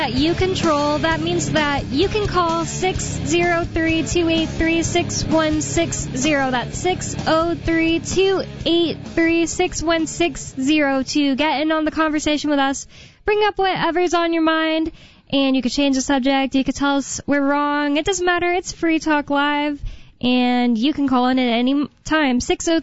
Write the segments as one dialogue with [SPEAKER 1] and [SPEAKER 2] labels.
[SPEAKER 1] That you control, that means that you can call 603-283-6160. That's 603-283-6160 to get in on the conversation with us. Bring up whatever's on your mind, and you could change the subject. You could tell us we're wrong. It doesn't matter. It's Free Talk Live, and you can call in at any time.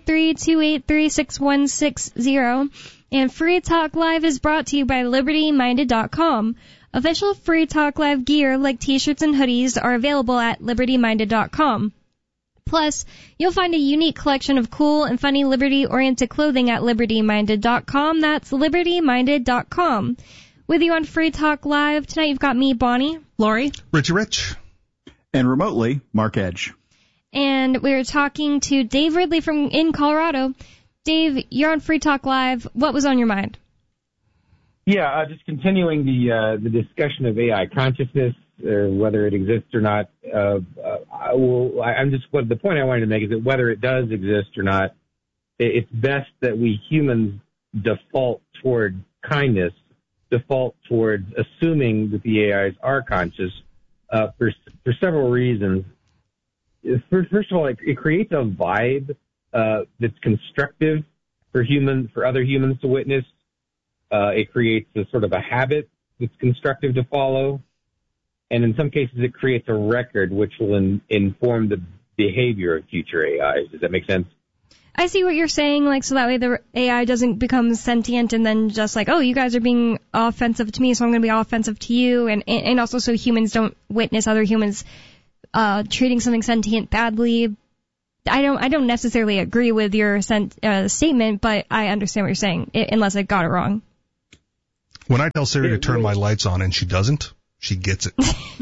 [SPEAKER 1] 603-283-6160. And Free Talk Live is brought to you by LibertyMinded.com. Official Free Talk Live gear like t-shirts and hoodies are available at LibertyMinded.com. Plus, you'll find a unique collection of cool and funny Liberty-oriented clothing at LibertyMinded.com. That's LibertyMinded.com. With you on Free Talk Live tonight, you've got me, Bonnie,
[SPEAKER 2] Lori,
[SPEAKER 3] Richie Rich,
[SPEAKER 4] and remotely, Mark Edge.
[SPEAKER 1] And we're talking to Dave Ridley in Colorado. Dave, you're on Free Talk Live. What was on your mind?
[SPEAKER 5] Yeah, just continuing the discussion of AI consciousness, whether it exists or not. The point I wanted to make is that whether it does exist or not, it's best that we humans default toward kindness, default towards assuming that the AIs are conscious for several reasons. First of all, it creates a vibe that's constructive for other humans to witness. It creates a sort of a habit that's constructive to follow. And in some cases, it creates a record which will inform the behavior of future AIs. Does that make sense?
[SPEAKER 1] I see what you're saying, so that way the AI doesn't become sentient and then just oh, you guys are being offensive to me, so I'm going to be offensive to you. And also so humans don't witness other humans treating something sentient badly. I don't necessarily agree with your statement, but I understand what you're saying, unless I got it wrong.
[SPEAKER 3] When I tell Siri to turn my lights on and she doesn't, she gets it.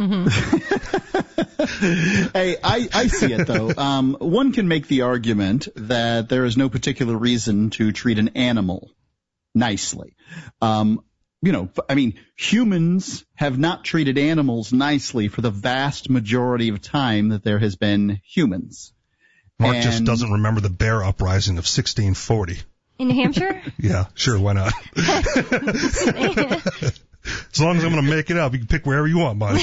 [SPEAKER 4] Hey, I see it, though. One can make the argument that there is no particular reason to treat an animal nicely. Humans have not treated animals nicely for the vast majority of time that there has been humans.
[SPEAKER 3] Mark just doesn't remember the bear uprising of 1640.
[SPEAKER 1] In New Hampshire?
[SPEAKER 3] Yeah, sure, why not? As long as I'm going to make it up, you can pick wherever you want, buddy.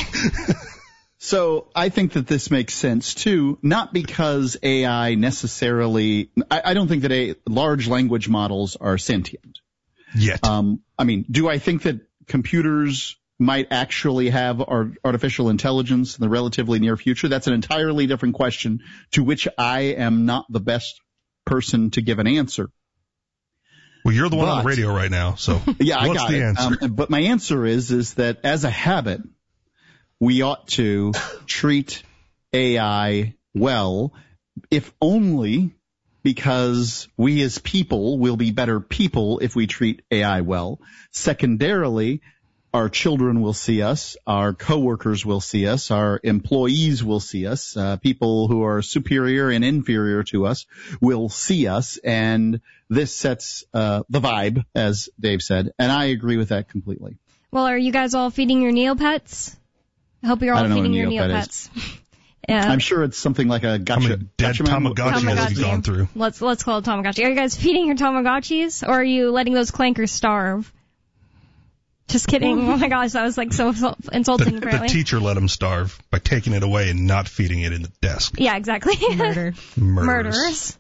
[SPEAKER 4] So I think that this makes sense, too, not because AI necessarily – I don't think that large language models are sentient.
[SPEAKER 3] Yet.
[SPEAKER 4] Do I think that computers might actually have artificial intelligence in the relatively near future? That's an entirely different question to which I am not the best person to give an answer.
[SPEAKER 3] Well, you're the one on the radio right now, so
[SPEAKER 4] yeah,
[SPEAKER 3] what's the answer?
[SPEAKER 4] But my answer is that as a habit, we ought to treat AI well, if only because we as people will be better people if we treat AI well. Secondarily, our children will see us, our coworkers will see us, our employees will see us, people who are superior and inferior to us will see us, and this sets the vibe, as Dave said, and I agree with that completely.
[SPEAKER 1] Well, are you guys all feeding your Neopets? I hope you're all feeding your Neopets.
[SPEAKER 4] Yeah. I'm sure it's something like a gotcha.
[SPEAKER 3] Dead Tamagotchi has gone through.
[SPEAKER 1] Let's call it Tamagotchi. Are you guys feeding your Tamagotchis, or are you letting those clankers starve? Just kidding. Oh my gosh, that was so insulting, apparently.
[SPEAKER 3] The teacher let him starve by taking it away and not feeding it in the desk.
[SPEAKER 1] Yeah, exactly. Murderers.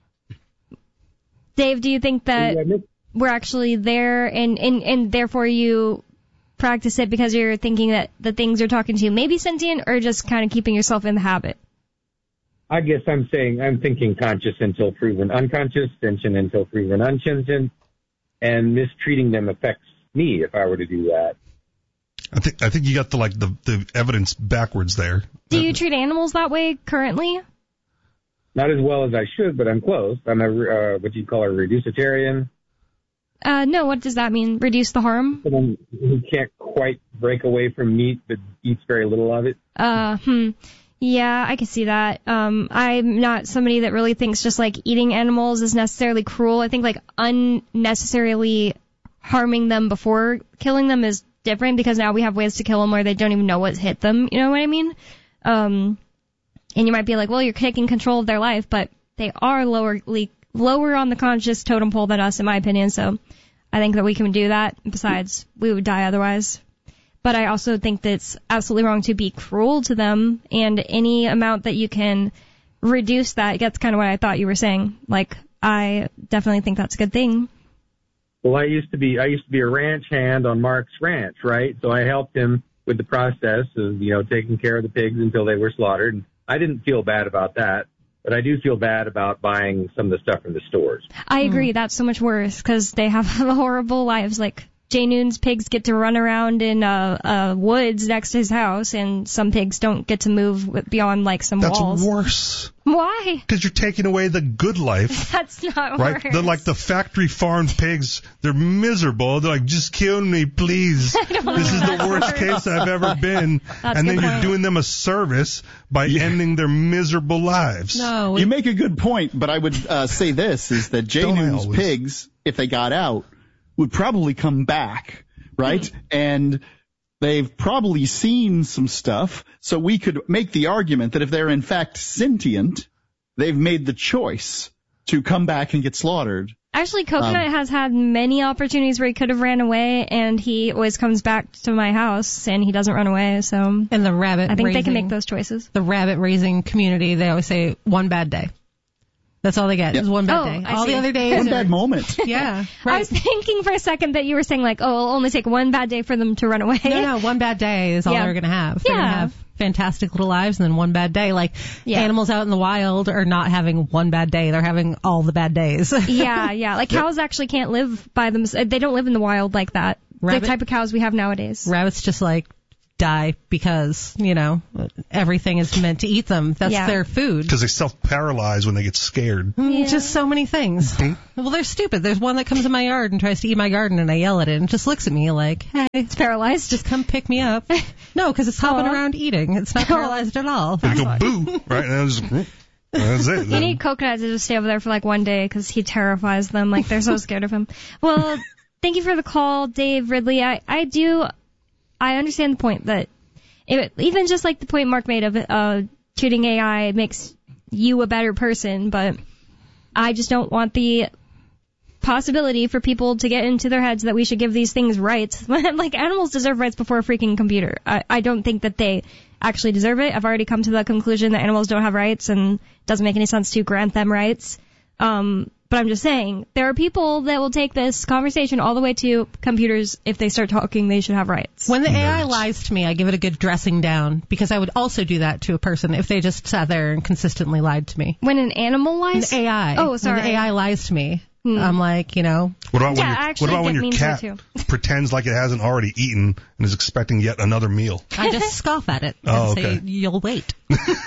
[SPEAKER 1] Dave, do you think that we're actually there and therefore you practice it because you're thinking that the things you're talking to may be sentient, or just kind of keeping yourself in the habit?
[SPEAKER 5] I guess I'm thinking conscious until proven unconscious, sentient until proven unsentient, and mistreating them affects me if I were to do that.
[SPEAKER 3] I think you got the evidence backwards there.
[SPEAKER 1] Do you treat animals that way currently?
[SPEAKER 5] Not as well as I should, but I'm close. I'm a what you call a reducitarian.
[SPEAKER 1] No, what does that mean? Reduce the harm?
[SPEAKER 5] Someone who can't quite break away from meat but eats very little of it.
[SPEAKER 1] Yeah, I can see that. I'm not somebody that really thinks just eating animals is necessarily cruel. I think unnecessarily harming them before killing them is different, because now we have ways to kill them where they don't even know what's hit them. You know what I mean? And you might be well, you're taking control of their life, but they are lower on the conscious totem pole than us, in my opinion. So I think that we can do that. Besides, we would die otherwise. but I also think that it's absolutely wrong to be cruel to them, and any amount that you can reduce that, that's kind of what I thought you were saying. Like, I definitely think that's a good thing.
[SPEAKER 5] Well, I used to be a ranch hand on Mark's ranch, right? So I helped him with the process of, taking care of the pigs until they were slaughtered. And I didn't feel bad about that, but I do feel bad about buying some of the stuff from the stores.
[SPEAKER 1] I agree. That's so much worse because they have horrible lives. Like, Jay Noon's pigs get to run around in woods next to his house, and some pigs don't get to move beyond, like, some walls.
[SPEAKER 3] That's worse.
[SPEAKER 1] Why?
[SPEAKER 3] Because you're taking away the good life.
[SPEAKER 1] That's not
[SPEAKER 3] right?
[SPEAKER 1] worse.
[SPEAKER 3] They're like the factory farmed pigs. They're miserable. They're like, just kill me, please. This is the worst case I've ever been. And then you're doing them a service by ending their miserable lives.
[SPEAKER 4] No, you make a good point, but I would say this, is that Jay Noon's pigs, if they got out, would probably come back, right? And they've probably seen some stuff, so we could make the argument that if they're in fact sentient, they've made the choice to come back and get slaughtered.
[SPEAKER 1] Actually, Coconut has had many opportunities where he could have ran away, and he always comes back to my house, and he doesn't run away, so...
[SPEAKER 2] And the rabbit
[SPEAKER 1] I think
[SPEAKER 2] raising,
[SPEAKER 1] they can make those choices.
[SPEAKER 2] The rabbit raising community, they always say, one bad day. That's all they get is one bad day. All the other days
[SPEAKER 4] one bad moment.
[SPEAKER 2] Yeah. Right.
[SPEAKER 1] I was thinking for a second that you were saying, like, it'll only take one bad day for them to run away.
[SPEAKER 2] No, one bad day is all they're going to have. They're going to have fantastic little lives and then one bad day. Like, animals out in the wild are not having one bad day. They're having all the bad days.
[SPEAKER 1] Yeah. Like, cows actually can't live by themselves. They don't live in the wild like that. The type of cows we have nowadays.
[SPEAKER 2] Rabbits just, like, die because, everything is meant to eat them. That's their food.
[SPEAKER 3] Because they self-paralyze when they get scared.
[SPEAKER 2] Just so many things. Well, they're stupid. There's one that comes in my yard and tries to eat my garden, and I yell at it and just looks at me like, hey,
[SPEAKER 1] it's paralyzed.
[SPEAKER 2] Just come pick me up. No, because it's hopping around eating. It's not paralyzed at all.
[SPEAKER 3] They go boo, right? And that's it.
[SPEAKER 1] You need Coconut to just stay over there for like one day because he terrifies them. Like, they're so scared of him. Well, thank you for the call, Dave Ridley. I understand the point that even just like the point Mark made of treating AI makes you a better person, but I just don't want the possibility for people to get into their heads that we should give these things rights. Like, animals deserve rights before a freaking computer. I don't think that they actually deserve it. I've already come to the conclusion that animals don't have rights, and it doesn't make any sense to grant them rights. But I'm just saying, there are people that will take this conversation all the way to computers. If they start talking, they should have rights.
[SPEAKER 2] When the AI lies to me, I give it a good dressing down, because I would also do that to a person if they just sat there and consistently lied to me.
[SPEAKER 1] When an animal lies?
[SPEAKER 2] An AI.
[SPEAKER 1] Oh, sorry.
[SPEAKER 2] When the AI lies to me. I'm like,
[SPEAKER 3] What about when your cat pretends like it hasn't already eaten and is expecting yet another meal?
[SPEAKER 2] I just scoff at it and say, you'll wait.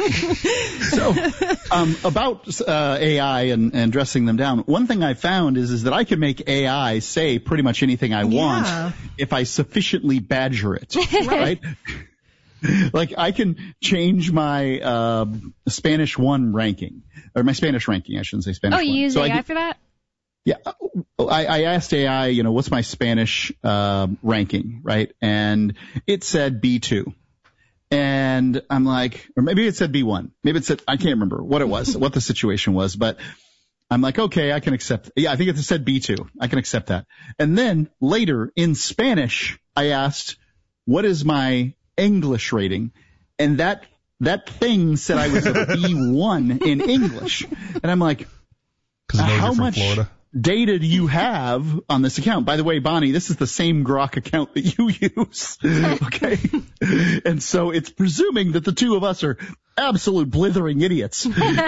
[SPEAKER 4] So, about AI and dressing them down, one thing I found is that I can make AI say pretty much anything I want if I sufficiently badger it, right? Like, I can change my Spanish 1 ranking, or my Spanish ranking, I shouldn't say Spanish 1.
[SPEAKER 1] Oh, you use AI for that?
[SPEAKER 4] Yeah, I asked AI, what's my Spanish ranking, right? And it said B2. And I'm like, or maybe it said B1. Maybe it said, I can't remember what it was, what the situation was, but I'm like, okay, I can accept. Yeah, I think it said B2. I can accept that. And then later in Spanish, I asked, what is my English rating? And that thing said I was a B1 in English. And I'm like, how much Florida data do you have on this account? By the way, Bonnie, this is the same Grok account that you use. Okay. And so it's presuming that the two of us are absolute blithering idiots.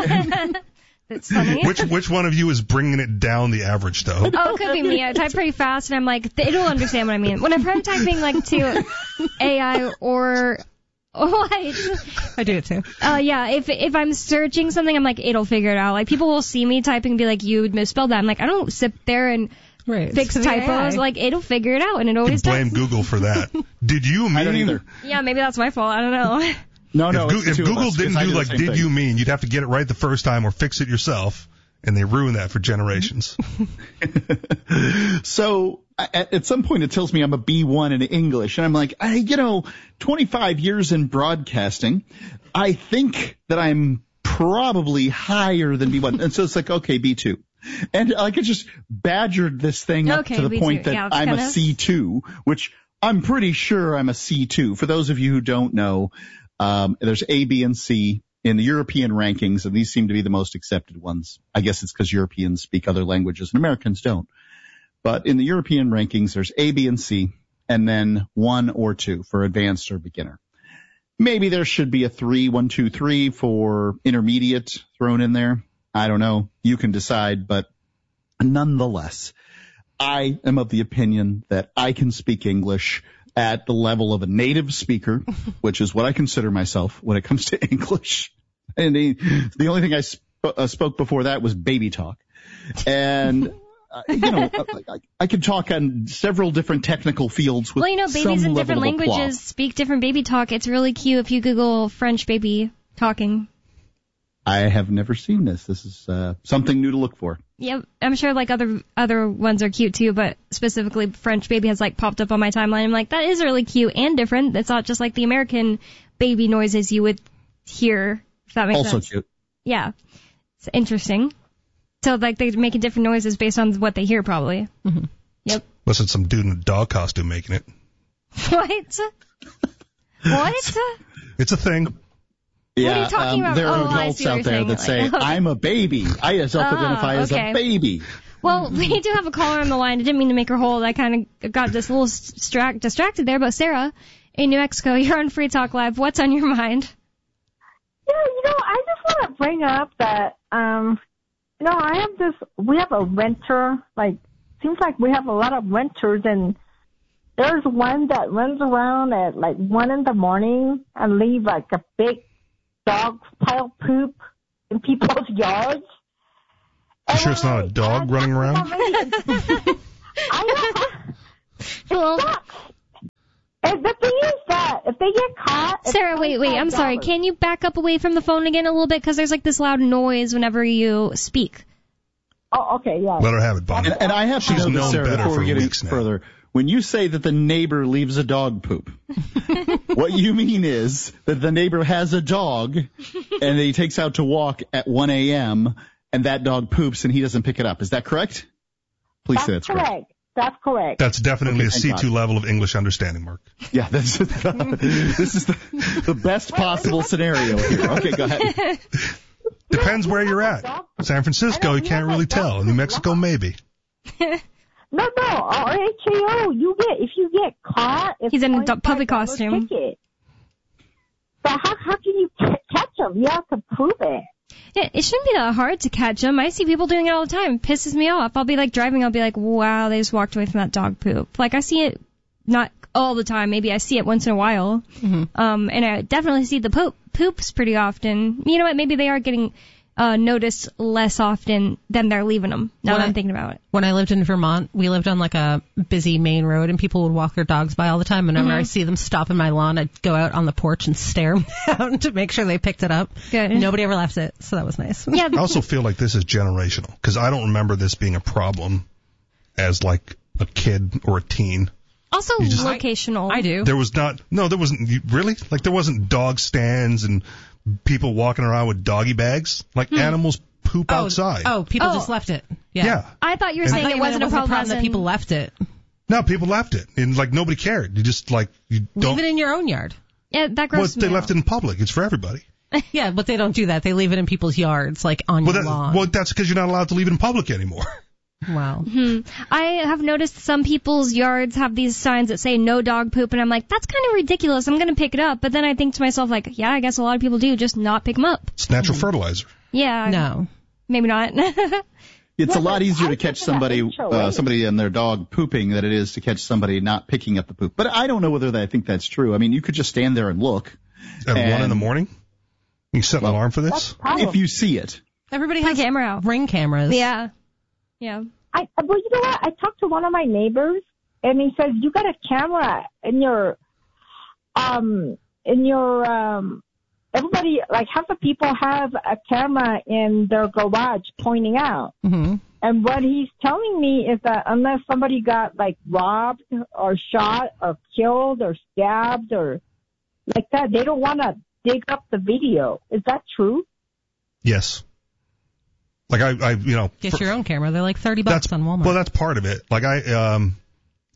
[SPEAKER 1] It's funny.
[SPEAKER 3] Which one of you is bringing it down the average, though?
[SPEAKER 1] Oh, it could be me. I type pretty fast, and I'm like, it'll understand what I mean. When I'm typing, like, to AI or what?
[SPEAKER 2] I do it too.
[SPEAKER 1] Yeah, if I'm searching something, I'm like, it'll figure it out. Like, people will see me typing and be like, you misspelled that. I'm like, I don't sit there and fix typos. Like, it'll figure it out, and it always does.
[SPEAKER 3] Blame Google for that. Did you mean?
[SPEAKER 4] I don't either.
[SPEAKER 1] Yeah, maybe that's my fault. I don't know.
[SPEAKER 4] No.
[SPEAKER 3] If Google didn't do like, did you mean, you'd have to get it right the first time or fix it yourself, and they ruin that for generations.
[SPEAKER 4] So at some point it tells me I'm a B1 in English, and I'm like, 25 years in broadcasting, I think that I'm probably higher than B1. And so it's like, okay, B2. And I could just badgered this thing up to the point that I'm a C2, which I'm pretty sure I'm a C2. For those of you who don't know, there's A, B, and C in the European rankings, and these seem to be the most accepted ones. I guess it's because Europeans speak other languages and Americans don't. But in the European rankings, there's A, B, and C, and then 1 or 2 for advanced or beginner. Maybe there should be a 3, 1, 2, 3 for intermediate thrown in there. I don't know. You can decide, but nonetheless, I am of the opinion that I can speak English at the level of a native speaker, which is what I consider myself when it comes to English. And the only thing I spoke before that was baby talk. And, I could talk on several different technical fields with
[SPEAKER 1] babies in different languages speak different baby talk. It's really cute if you Google French baby talking.
[SPEAKER 4] I have never seen this. This is something new to look for.
[SPEAKER 1] Yep, I'm sure other ones are cute too, but specifically French baby has popped up on my timeline. I'm like, that is really cute and different. It's not just like the American baby noises you would hear, if that makes sense.
[SPEAKER 4] Also cute.
[SPEAKER 1] Yeah, it's interesting. So they're making different noises based on what they hear, probably.
[SPEAKER 2] Mm-hmm.
[SPEAKER 1] Yep.
[SPEAKER 3] Unless it's some dude in a dog costume making it.
[SPEAKER 1] What? What?
[SPEAKER 3] It's a thing.
[SPEAKER 4] Yeah,
[SPEAKER 1] what are you talking about?
[SPEAKER 4] There are adults out there that say, I'm a baby. I self-identify as a baby.
[SPEAKER 1] Well, we do have a caller on the line. I didn't mean to make her hold. I kind of got this little distracted there. But Sarah, in New Mexico, you're on Free Talk Live. What's on your mind?
[SPEAKER 6] Yeah, I just want to bring up that, we have a renter, seems like we have a lot of renters, and there's one that runs around at 1 a.m. and leave a big dog pile poop in people's yards.
[SPEAKER 3] You sure it's not a dog running around?
[SPEAKER 6] And the thing is that if they get caught...
[SPEAKER 1] Sarah, wait, I'm sorry. Can you back up away from the phone again a little bit? Because there's this loud noise whenever you speak.
[SPEAKER 6] Oh, okay, yeah.
[SPEAKER 3] Let her have it, Bonnie.
[SPEAKER 4] And I have to know this, Sarah, before we get any further. When you say that the neighbor leaves a dog poop, what you mean is that the neighbor has a dog and he takes out to walk at 1 a.m. and that dog poops and he doesn't pick it up. Is that correct? Please say that's correct.
[SPEAKER 6] That's correct.
[SPEAKER 3] That's definitely a C2 level of English understanding, Mark.
[SPEAKER 4] Yeah, this is the best possible scenario here. Okay, go ahead.
[SPEAKER 3] Depends where you're at. San Francisco, you can't really tell. New Mexico, maybe.
[SPEAKER 6] No, RHAO, if you get caught,
[SPEAKER 1] he's in a public costume.
[SPEAKER 6] Ticket. But how can you catch him? You have to prove it.
[SPEAKER 1] It shouldn't be that hard to catch them. I see people doing it all the time. It pisses me off. I'll be driving. I'll be like, wow, they just walked away from that dog poop. I see it not all the time. Maybe I see it once in a while. Mm-hmm. And I definitely see the poops pretty often. You know what? Maybe they are getting noticed less often than they're leaving them. Now that I'm thinking about it.
[SPEAKER 2] When I lived in Vermont, we lived on a busy main road, and people would walk their dogs by all the time. Whenever I see them stop in my lawn, I'd go out on the porch and stare them down to make sure they picked it up.
[SPEAKER 1] Good.
[SPEAKER 2] Nobody ever left it, so that was nice.
[SPEAKER 1] Yeah.
[SPEAKER 3] I also feel like this is generational, because I don't remember this being a problem as a kid or a teen.
[SPEAKER 1] Also locational.
[SPEAKER 2] I do.
[SPEAKER 3] There wasn't, really? There wasn't dog stands and people walking around with doggy bags. Animals poop outside.
[SPEAKER 2] Oh, people just left it. Yeah.
[SPEAKER 1] I thought you were saying it wasn't a problem
[SPEAKER 2] that people left it.
[SPEAKER 3] No, people left it. And nobody cared. You just you don't.
[SPEAKER 2] Leave it in your own yard.
[SPEAKER 1] Yeah, that grosses me
[SPEAKER 3] out. They left it in public. It's for everybody.
[SPEAKER 2] Yeah, but they don't do that. They leave it in people's yards, on your lawn.
[SPEAKER 3] Well, that's because you're not allowed to leave it in public anymore.
[SPEAKER 2] Wow.
[SPEAKER 1] Mm-hmm. I have noticed some people's yards have these signs that say no dog poop, and I'm like, that's kind of ridiculous. I'm going to pick it up. But then I think to myself, yeah, I guess a lot of people do just not pick them up.
[SPEAKER 3] It's natural fertilizer.
[SPEAKER 1] Yeah.
[SPEAKER 2] No.
[SPEAKER 1] Maybe not.
[SPEAKER 4] It's a lot easier to catch somebody and their dog pooping than it is to catch somebody not picking up the poop. But I don't know whether I think that's true. I mean, you could just stand there and look.
[SPEAKER 3] At 1 a.m? You set an alarm for this?
[SPEAKER 4] If you see it.
[SPEAKER 2] Everybody has Ring cameras.
[SPEAKER 1] Yeah. Yeah.
[SPEAKER 6] Well, you know what? I talked to one of my neighbors, and he says you got a camera in your everybody, half the people have a camera in their garage pointing out.
[SPEAKER 2] Mm-hmm.
[SPEAKER 6] And what he's telling me is that unless somebody got robbed or shot or killed or stabbed or like that, they don't want to dig up the video. Is that true?
[SPEAKER 3] Yes.
[SPEAKER 2] Get your own camera. They're $30 on Walmart.
[SPEAKER 3] Well, that's part of it.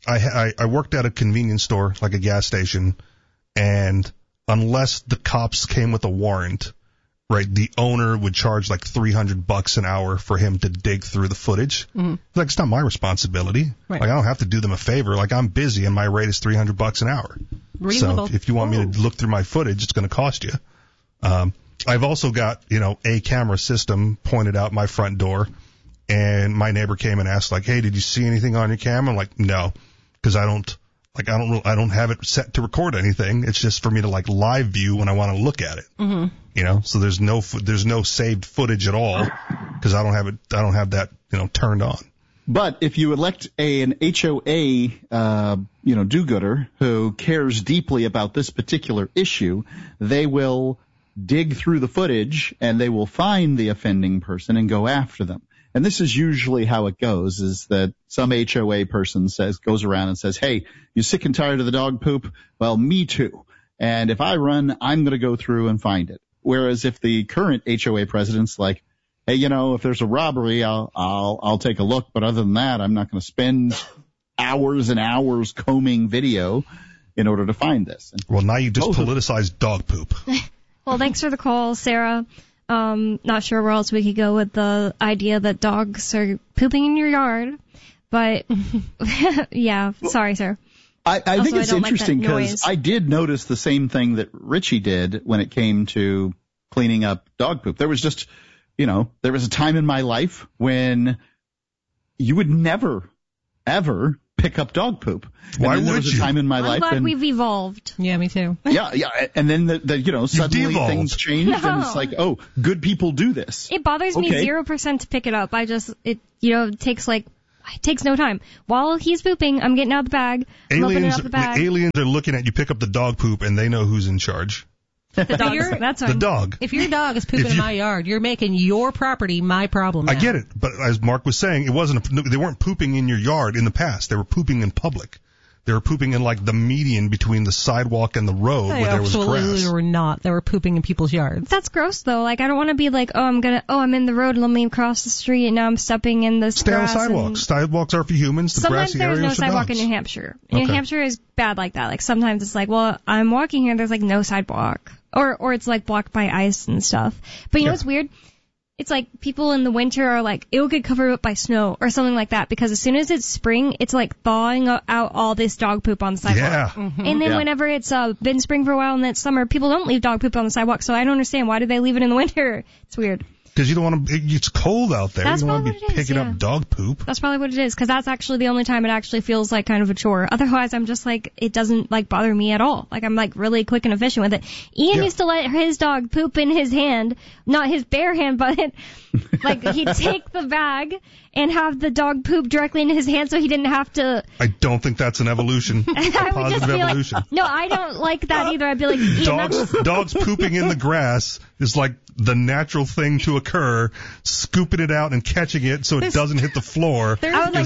[SPEAKER 3] I worked at a convenience store, like a gas station, and unless the cops came with a warrant, right, the owner would charge like $300 an hour for him to dig through the footage. Mm-hmm. Like, it's not my responsibility. Right. Like, I don't have to do them a favor. Like, I'm busy and my rate is $300 an hour.
[SPEAKER 2] Reasonable.
[SPEAKER 3] So if you want me to look through my footage, it's going to cost you. I've also got, a camera system pointed out my front door, and my neighbor came and asked, like, hey, did you see anything on your camera? I'm like, no, because I don't have it set to record anything. It's just for me to like live view when I want to look at it. Mm-hmm. So there's no saved footage at all because I don't have that, turned on.
[SPEAKER 4] But if you elect an HOA, do-gooder who cares deeply about this particular issue, they will dig through the footage and they will find the offending person and go after them. And this is usually how it goes, is that some HOA person goes around and says, hey, you sick and tired of the dog poop? Well, me too. And if I run, I'm going to go through and find it. Whereas if the current HOA president's like, hey, if there's a robbery, I'll take a look. But other than that, I'm not going to spend hours and hours combing video in order to find this.
[SPEAKER 3] Well, now you just politicized dog poop.
[SPEAKER 1] Well, thanks for the call, Sarah. Not sure where else we could go with the idea that dogs are pooping in your yard, but yeah, sorry, sir.
[SPEAKER 4] I think it's interesting because I did notice the same thing that Richie did when it came to cleaning up dog poop. There was just, there was a time in my life when you would never, ever pick up dog poop.
[SPEAKER 3] Why would
[SPEAKER 4] there was a time in my life.
[SPEAKER 1] I'm glad we've evolved.
[SPEAKER 2] Yeah, me too.
[SPEAKER 4] Yeah. And then suddenly things changed and it's like, oh, good people do this.
[SPEAKER 1] It bothers me 0% to pick it up. It takes no time. While he's pooping, I'm getting out the bag.
[SPEAKER 3] Aliens are looking at you pick up the dog poop and they know who's in charge.
[SPEAKER 1] The dog. That's fine.
[SPEAKER 3] The dog.
[SPEAKER 2] If your dog is pooping in my yard, you're making your property my problem now.
[SPEAKER 3] I get it, but as Mark was saying, they weren't pooping in your yard in the past. They were pooping in public. They were pooping in like the median between the sidewalk and the road where there was grass.
[SPEAKER 2] They absolutely were not. They were pooping in people's yards.
[SPEAKER 1] That's gross though. Like I don't want to be like, I'm in the road, let me cross the street and now I'm stepping in this grass.
[SPEAKER 3] Stay on sidewalks. Sidewalks are for humans. The grassy areas
[SPEAKER 1] there's no sidewalk in New Hampshire. New Hampshire is bad like that. Like sometimes it's like, well, I'm walking here, there's like no sidewalk. Or it's like blocked by ice and stuff. But you know what's weird? It's like people in the winter are like, it'll get covered up by snow or something like that because as soon as it's spring, it's like thawing out all this dog poop on the sidewalk.
[SPEAKER 3] Yeah.
[SPEAKER 1] Mm-hmm. And then whenever it's been spring for a while and it's summer, people don't leave dog poop on the sidewalk. So I don't understand. Why do they leave it in the winter? It's weird.
[SPEAKER 3] Because you don't want to, it's cold out there.
[SPEAKER 1] That's
[SPEAKER 3] you don't want to be picking up dog poop.
[SPEAKER 1] That's probably what it is, because that's actually the only time it actually feels like kind of a chore. Otherwise, I'm just like, it doesn't like bother me at all. Like, I'm like really quick and efficient with it. Ian used to let his dog poop in his hand, not his bare hand, but like he'd take the bag and have the dog poop directly into his hand so he didn't have to.
[SPEAKER 3] I don't think that's an evolution. A positive evolution.
[SPEAKER 1] Like, no, I don't like that either. I'd be like, Ian,
[SPEAKER 3] dogs pooping in the grass is like the natural thing to occur. Scooping it out and catching it so it doesn't hit the floor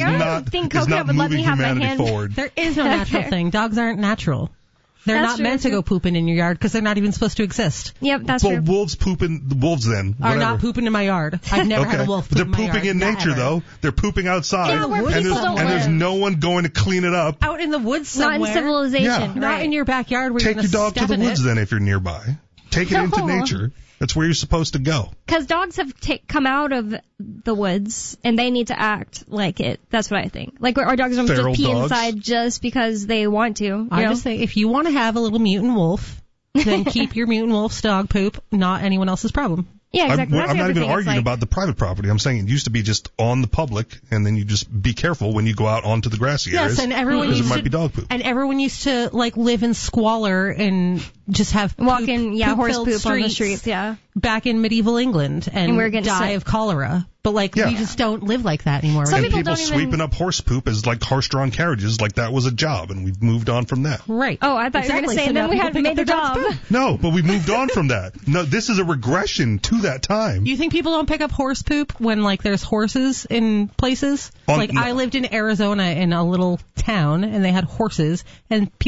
[SPEAKER 3] is not moving humanity forward.
[SPEAKER 2] There is no natural thing. Dogs aren't natural. They're not meant to go pooping in your yard because they're not even supposed to exist.
[SPEAKER 1] Yep, that's true.
[SPEAKER 3] Wolves then.
[SPEAKER 2] Are not pooping in my yard. I've never had a wolf poop in my yard.
[SPEAKER 3] They're pooping in nature, though. They're pooping outside.
[SPEAKER 1] Yeah,
[SPEAKER 3] and there's no one going to clean it up.
[SPEAKER 2] Out in the woods somewhere.
[SPEAKER 1] Not in civilization.
[SPEAKER 3] Yeah.
[SPEAKER 1] Right.
[SPEAKER 2] Not in your backyard where
[SPEAKER 3] Take
[SPEAKER 2] you're
[SPEAKER 3] your dog to the woods then if you're nearby. Take it into nature. That's where you're supposed to go.
[SPEAKER 1] Because dogs have come out of the woods, and they need to act like it. That's what I think. Like, our dogs don't just pee inside just because they want to.
[SPEAKER 2] I just think if you want to have a little mutant wolf, then keep your mutant wolf's dog poop, not anyone else's problem.
[SPEAKER 1] Yeah, exactly.
[SPEAKER 3] I'm not even arguing about the private property. I'm saying it used to be just on the public, and then you just be careful when you go out onto the grassy areas.
[SPEAKER 2] Yes, and everyone used
[SPEAKER 3] there might be dog poop.
[SPEAKER 2] And everyone used to like live in squalor and just have
[SPEAKER 1] horse poop on the streets. Yeah,
[SPEAKER 2] back in medieval England and
[SPEAKER 1] we're
[SPEAKER 2] die of cholera. But we just don't live like that anymore.
[SPEAKER 1] Some
[SPEAKER 3] and people sweeping up horse poop as like horse-drawn carriages, like that was a job, and we've moved on from that.
[SPEAKER 2] Right.
[SPEAKER 1] Oh, I thought you were going to say, and then we had made the job.
[SPEAKER 3] No, but we moved on from that. No, this is a regression to that time.
[SPEAKER 2] You think people don't pick up horse poop when there's horses in places? I lived in Arizona in a little town, and they had horses, and people would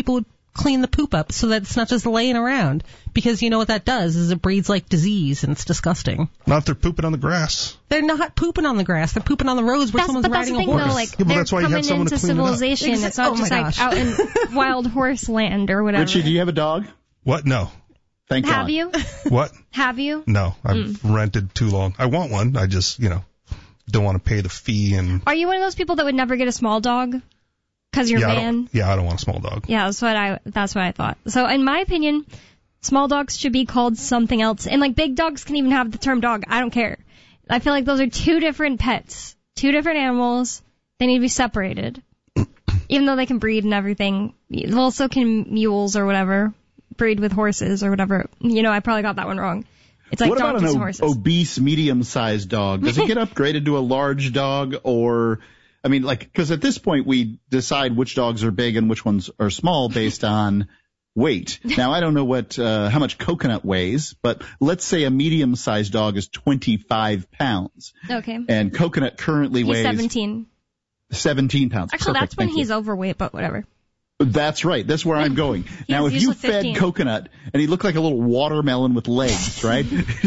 [SPEAKER 2] clean the poop up so that it's not just laying around. Because you know what that does is it breeds like disease and it's disgusting.
[SPEAKER 3] Not if they're pooping on the grass.
[SPEAKER 2] They're not pooping on the grass. They're pooping on the roads where someone's riding a horse.
[SPEAKER 1] Though, like, yeah,
[SPEAKER 3] that's why you have someone to clean
[SPEAKER 1] civilization.
[SPEAKER 3] It up.
[SPEAKER 1] It's not just like out in wild horse land or whatever.
[SPEAKER 4] Richie, do you have a dog?
[SPEAKER 3] What? No.
[SPEAKER 4] Thank God.
[SPEAKER 1] Have you?
[SPEAKER 3] What?
[SPEAKER 1] Have you?
[SPEAKER 3] No. I've rented too long. I want one. I just, don't want to pay the fee. And
[SPEAKER 1] Are you one of those people that would never get a small dog? Because you're a man?
[SPEAKER 3] I don't want a small dog.
[SPEAKER 1] Yeah, that's what I thought. So in my opinion, small dogs should be called something else. And like big dogs can even have the term dog. I don't care. I feel like those are two different pets, two different animals. They need to be separated. Even though they can breed and everything. Well, so can mules or whatever. Breed with horses or whatever. I probably got that one wrong. It's like
[SPEAKER 4] what about
[SPEAKER 1] donkeys and horses.
[SPEAKER 4] Obese, medium-sized dog? Does it get upgraded to a large dog or... I mean, because at this point we decide which dogs are big and which ones are small based on weight. Now, I don't know how much Coconut weighs, but let's say a medium-sized dog is 25 pounds.
[SPEAKER 1] Okay.
[SPEAKER 4] And Coconut currently weighs
[SPEAKER 1] 17.
[SPEAKER 4] 17 pounds.
[SPEAKER 1] Actually, that's when he's overweight, but whatever.
[SPEAKER 4] That's right. That's where I'm going. Now, if you fed
[SPEAKER 1] 15.
[SPEAKER 4] Coconut and he looked like a little watermelon with legs, right?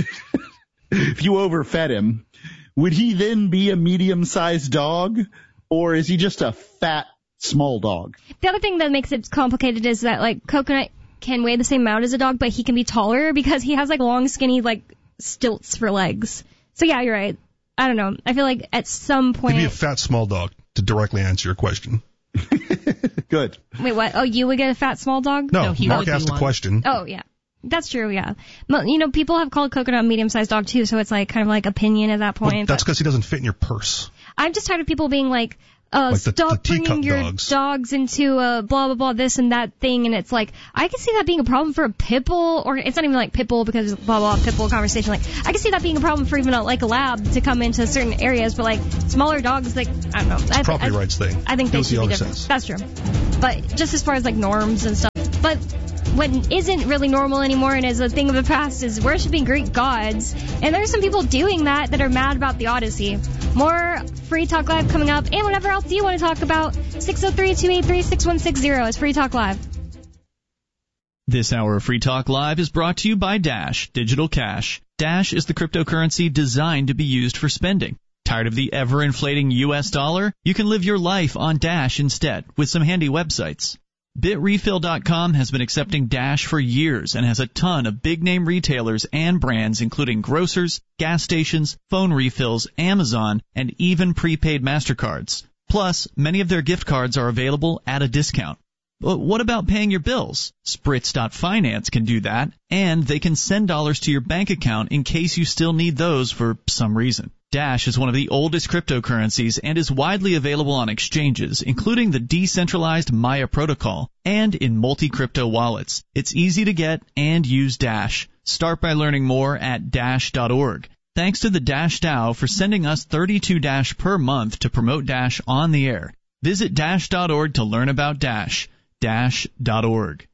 [SPEAKER 4] If you overfed him, would he then be a medium-sized dog, or is he just a fat, small dog?
[SPEAKER 1] The other thing that makes it complicated is that, like, Coconut can weigh the same amount as a dog, but he can be taller because he has, like, long, skinny, like, stilts for legs. So, yeah, you're right. I don't know. I feel like at some point...
[SPEAKER 3] He'd be a fat, small dog, to directly answer your question.
[SPEAKER 4] Good.
[SPEAKER 1] Wait, what? Oh, you would get a fat, small dog?
[SPEAKER 3] No, Mark asked the question.
[SPEAKER 1] Oh, yeah. That's true, yeah. But, people have called Coconut a medium-sized dog, too, so it's, like, kind of like opinion at that point.
[SPEAKER 3] Well, that's because he doesn't fit in your purse.
[SPEAKER 1] I'm just tired of people being like,
[SPEAKER 3] the
[SPEAKER 1] stop bringing your dogs into blah, blah, blah, this and that thing. And it's like, I can see that being a problem for a pit bull, or it's not even like pit bull because blah, blah, pit bull conversation. Like, I can see that being a problem for even a lab to come into certain areas, but like smaller dogs, like, I don't know.
[SPEAKER 3] It's a property rights thing.
[SPEAKER 1] I think they should be different. Sense. That's true. But just as far as like norms and stuff. But what isn't really normal anymore and is a thing of the past is worshiping Greek gods. And there's some people doing that are mad about the Odyssey. More Free Talk Live coming up, and whatever else you want to talk about. 603-283-6160 is Free Talk Live.
[SPEAKER 7] This hour of Free Talk Live is brought to you by Dash Digital Cash. Dash is the cryptocurrency designed to be used for spending. Tired of the ever-inflating U.S. dollar? You can live your life on Dash instead with some handy websites. BitRefill.com has been accepting Dash for years and has a ton of big-name retailers and brands including grocers, gas stations, phone refills, Amazon, and even prepaid MasterCards. Plus, many of their gift cards are available at a discount. But what about paying your bills? Spritz.Finance can do that, and they can send dollars to your bank account in case you still need those for some reason. Dash is one of the oldest cryptocurrencies and is widely available on exchanges, including the decentralized Maya protocol, and in multi-crypto wallets. It's easy to get and use Dash. Start by learning more at Dash.org. Thanks to the Dash DAO for sending us 32 Dash per month to promote Dash on the air. Visit Dash.org to learn about Dash. Dash.org.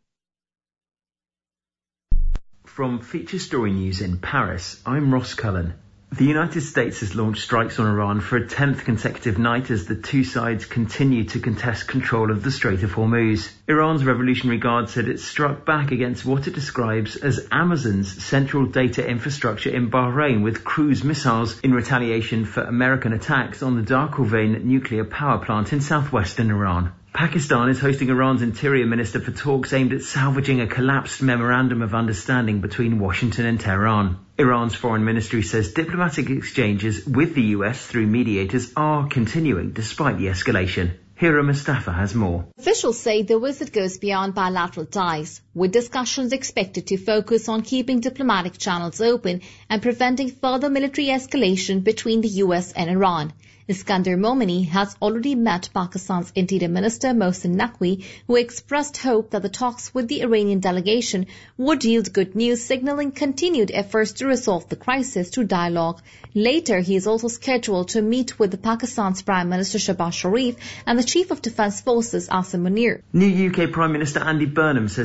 [SPEAKER 8] From Feature Story News in Paris, I'm Ross Cullen. The United States has launched strikes on Iran for a 10th consecutive night as the two sides continue to contest control of the Strait of Hormuz. Iran's Revolutionary Guard said it struck back against what it describes as Amazon's central data infrastructure in Bahrain with cruise missiles in retaliation for American attacks on the Dar Khorvain nuclear power plant in southwestern Iran. Pakistan is hosting Iran's Interior Minister for talks aimed at salvaging a collapsed memorandum of understanding between Washington and Tehran. Iran's foreign ministry says diplomatic exchanges with the US through mediators are continuing despite the escalation. Hira Mustafa has more.
[SPEAKER 9] Officials say the visit goes beyond bilateral ties, with discussions expected to focus on keeping diplomatic channels open and preventing further military escalation between the US and Iran. Iskandar Momini has already met Pakistan's Interior Minister Mohsin Naqvi, who expressed hope that the talks with the Iranian delegation would yield good news, signaling continued efforts to resolve the crisis through dialogue. Later, he is also scheduled to meet with Pakistan's Prime Minister Shehbaz Sharif and the Chief of Defence Forces Asim Munir.
[SPEAKER 8] New UK Prime Minister Andy Burnham says he will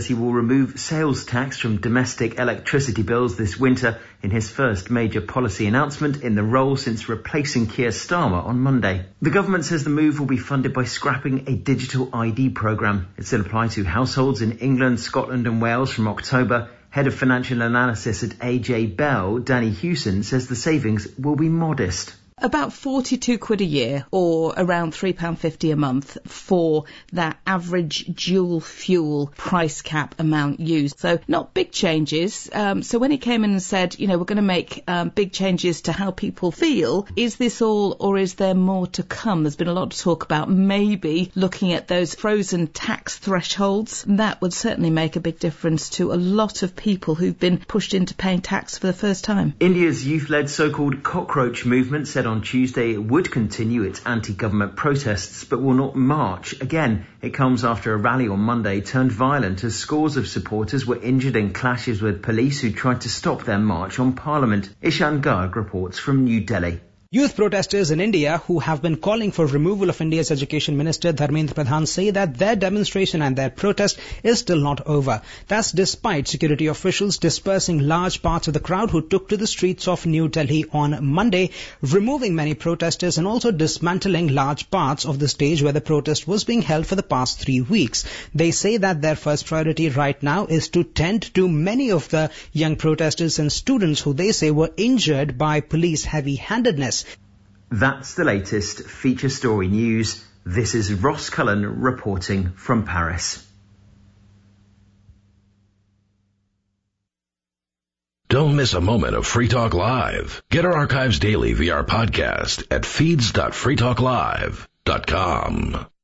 [SPEAKER 8] remove sales tax from domestic electricity bills this winter in his first major policy announcement in the role since replacing Keir Starmer on Monday. The government says the move will be funded by scrapping a digital ID programme. It will apply to households in England, Scotland and Wales from October. Head of financial analysis at AJ Bell, Danny Hewson, says the savings will be modest.
[SPEAKER 10] About £42 a year, or around £3.50 a month for that average dual fuel price cap amount used. So not big changes. So when he came in and said, we're going to make big changes to how people feel, is this all or is there more to come? There's been a lot of talk about maybe looking at those frozen tax thresholds. That would certainly make a big difference to a lot of people who've been pushed into paying tax for the first time.
[SPEAKER 8] India's youth-led so-called cockroach movement said on Tuesday it would continue its anti-government protests but will not march again. It comes after a rally on Monday turned violent as scores of supporters were injured in clashes with police who tried to stop their march on Parliament. Ishan Garg reports from New Delhi.
[SPEAKER 11] Youth protesters in India who have been calling for removal of India's Education Minister Dharmendra Pradhan say that their demonstration and their protest is still not over. That's despite security officials dispersing large parts of the crowd who took to the streets of New Delhi on Monday, removing many protesters and also dismantling large parts of the stage where the protest was being held for the past 3 weeks. They say that their first priority right now is to tend to many of the young protesters and students who they say were injured by police heavy-handedness.
[SPEAKER 8] That's the latest feature story news. This is Ross Cullen reporting from Paris.
[SPEAKER 12] Don't miss a moment of Free Talk Live. Get our archives daily via our podcast at feeds.freetalklive.com.